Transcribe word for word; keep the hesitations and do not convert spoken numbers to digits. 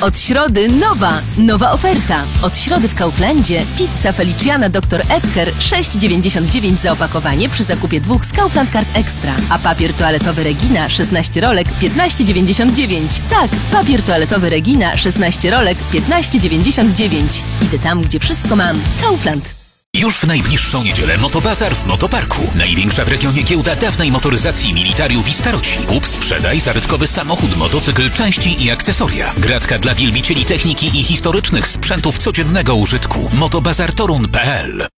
Od środy nowa, nowa oferta. Od środy w Kauflandzie pizza Feliciana doktor Edgar sześć dziewięćdziesiąt dziewięć za opakowanie przy zakupie dwóch z Kaufland Card Extra. A papier toaletowy Regina szesnaście rolek piętnaście dziewięćdziesiąt dziewięć. Tak, papier toaletowy Regina szesnaście rolek piętnaście dziewięćdziesiąt dziewięć. Idę tam, gdzie wszystko mam. Kaufland. Już w najbliższą niedzielę Motobazar w Motoparku. Największa w regionie giełda dawnej motoryzacji, militariów i staroci. Kup, sprzedaj zabytkowy samochód, motocykl, części i akcesoria. Gratka dla wielbicieli techniki i historycznych sprzętów codziennego użytku. motobazar torun kropka p l